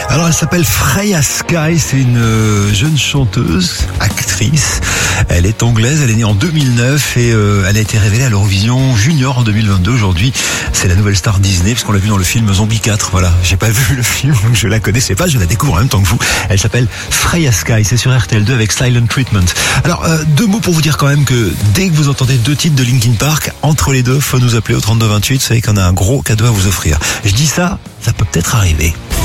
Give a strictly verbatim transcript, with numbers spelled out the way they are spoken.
Alors elle s'appelle Freya Sky, c'est une euh, jeune chanteuse, actrice. Elle est anglaise, elle est née en deux mille neuf et euh, elle a été révélée à l'Eurovision Junior en deux mille vingt-deux. Aujourd'hui, c'est la nouvelle star Disney, parce qu'on l'a vu dans le film Zombie quatre. Voilà, j'ai pas vu le film, donc je la connaissais pas, je la découvre en même temps que vous. Elle s'appelle Freya Sky, c'est sur R T L deux avec Silent Treatment. Alors, euh, deux mots pour vous dire quand même que dès que vous entendez deux titres de Linkin Park, entre les deux, faut nous appeler au trente-deux vingt-huit, vous savez qu'on a un gros cadeau à vous offrir. Je dis ça, ça peut peut-être arriver.